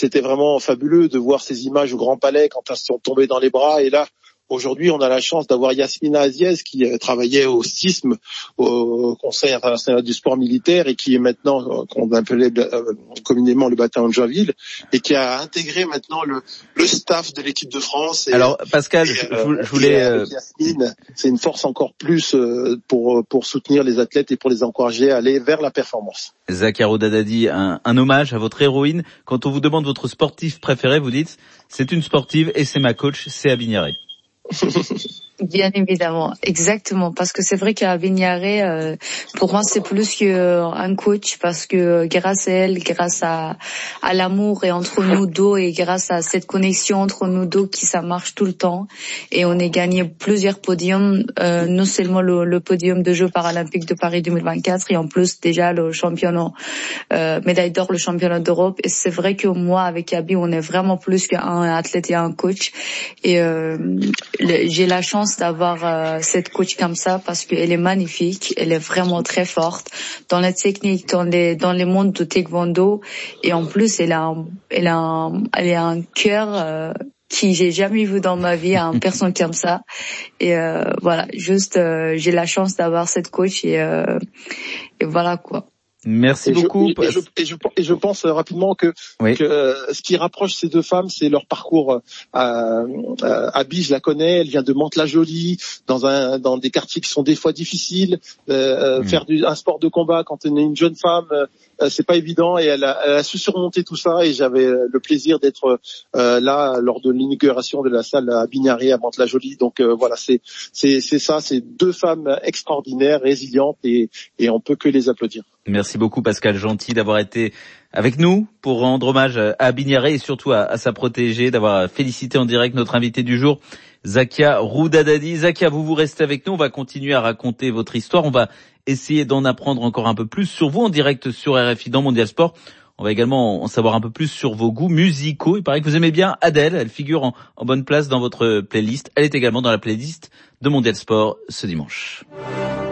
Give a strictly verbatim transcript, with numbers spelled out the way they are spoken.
c'était vraiment fabuleux de voir ces images au Grand Palais quand elles sont tombées dans les bras. Et là, aujourd'hui, on a la chance d'avoir Yasmina Aziez qui euh, travaillait au S I S M, au Conseil international du sport militaire, et qui est maintenant, euh, qu'on appelait euh, communément le bataillon de Joinville, et qui a intégré maintenant le, le staff de l'équipe de France. Et, Alors Pascal, et, je, euh, je voulais... et avec Yasmine, c'est une force encore plus euh, pour, pour soutenir les athlètes et pour les encourager à aller vers la performance. Zakia Roudadadi, un, un hommage à votre héroïne. Quand on vous demande votre sportif préféré, vous dites c'est une sportive et c'est ma coach, c'est Abiniaré. Bien évidemment, exactement, parce que c'est vrai qu'à Abiniaré, euh, pour moi c'est plus qu'un coach, parce que grâce à elle, grâce à, à l'amour et entre nous deux, et grâce à cette connexion entre nous deux qui ça marche tout le temps, et on a gagné plusieurs podiums, euh, non seulement le, le podium de Jeux paralympiques de Paris deux mille vingt-quatre, et en plus déjà le championnat euh, médaille d'or, le championnat d'Europe. Et c'est vrai que moi avec Abi, on est vraiment plus qu'un athlète et un coach, et euh, le, j'ai la chance d'avoir euh, cette coach comme ça, parce qu'elle est magnifique, elle est vraiment très forte dans la technique, dans les dans les mondes de taekwondo, et en plus elle a un, elle a un, elle a un cœur euh, qui j'ai jamais vu dans ma vie, une personne comme ça. Et euh, voilà, juste euh, j'ai la chance d'avoir cette coach, et euh, et voilà quoi. Merci et beaucoup. Je, et, je, et, je, et je pense rapidement que, oui. que euh, ce qui rapproche ces deux femmes, c'est leur parcours. Euh, euh, Abby, je la connais, elle vient de Mantes-la-Jolie, dans un dans des quartiers qui sont des fois difficiles. Euh, mmh. Faire du, un sport de combat quand on est une jeune femme, euh, c'est pas évident, et elle a, elle a su surmonter tout ça. Et j'avais le plaisir d'être euh, là lors de l'inauguration de la salle à Abiniaré à Mantes-la-Jolie. Donc euh, voilà, c'est c'est c'est ça, c'est deux femmes extraordinaires, résilientes, et et on peut que les applaudir. Merci beaucoup Pascal Gentil d'avoir été avec nous pour rendre hommage à Abiniaré et surtout à, à sa protégée, d'avoir félicité en direct notre invité du jour, Zakia Roudadadi. Zakia, vous vous restez avec nous, on va continuer à raconter votre histoire, on va essayer d'en apprendre encore un peu plus sur vous en direct sur R F I dans Mondial Sport. On va également en savoir un peu plus sur vos goûts musicaux. Il paraît que vous aimez bien Adèle, elle figure en, en bonne place dans votre playlist. Elle est également dans la playlist de Mondial Sport ce dimanche.